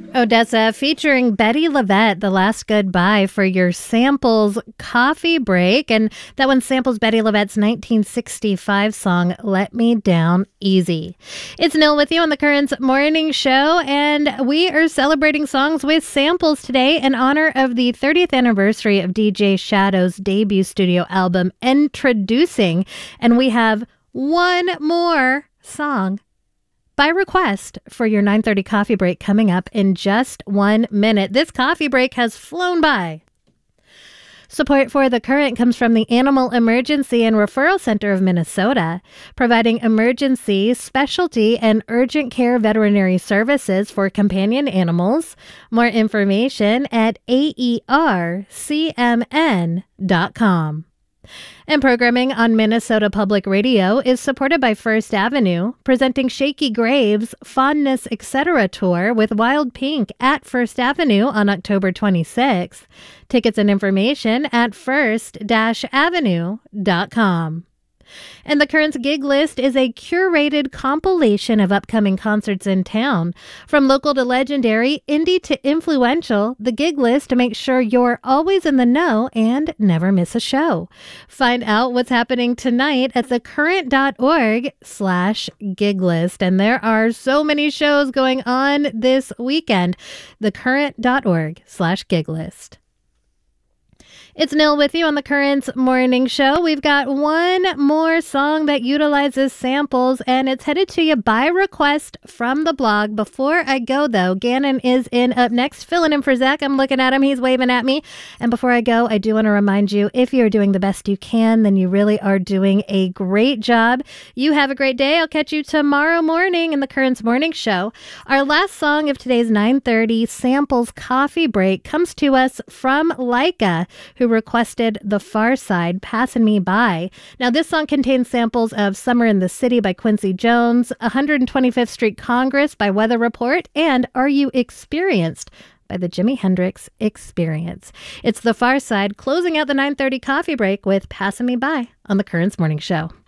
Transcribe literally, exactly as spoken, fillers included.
Odessa featuring Betty LaVette, The Last Goodbye for your Samples coffee break. And that one samples Betty LaVette's nineteen sixty-five song, Let Me Down Easy. It's Nil with you on the Currents Morning Show, and we are celebrating songs with samples today in honor of the thirtieth anniversary of D J Shadow's debut studio album, Introducing. And we have one more song by request for your nine thirty coffee break coming up in just one minute. This coffee break has flown by. Support for The Current comes from the Animal Emergency and Referral Center of Minnesota, providing emergency, specialty, and urgent care veterinary services for companion animals. More information at A E R C M N dot com. And programming on Minnesota Public Radio is supported by First Avenue, presenting Shaky Graves' Fondness Etc. tour with Wild Pink at First Avenue on October twenty-sixth. Tickets and information at first avenue dot com. And the Currents Gig List is a curated compilation of upcoming concerts in town. From local to legendary, indie to influential, the Gig List makes sure you're always in the know and never miss a show. Find out what's happening tonight at thecurrent.org slash gig list. And there are so many shows going on this weekend. thecurrent.org slash gig list. It's Nil with you on the Currents Morning Show. We've got one more song that utilizes samples, and it's headed to you by request from the blog. Before I go, though, Gannon is in up next, filling in for Zach. I'm looking at him. He's waving at me. And before I go, I do want to remind you, if you're doing the best you can, then you really are doing a great job. You have a great day. I'll catch you tomorrow morning in the Currents Morning Show. Our last song of today's nine thirty Samples Coffee Break comes to us from Leica, who requested The Far Side, Passing Me By. Now, this song contains samples of Summer in the City by Quincy Jones, one hundred twenty-fifth Street Congress by Weather Report, and Are You Experienced by the Jimi Hendrix Experience. It's The Far Side closing out the nine thirty coffee break with Passing Me By on the Currents Morning Show.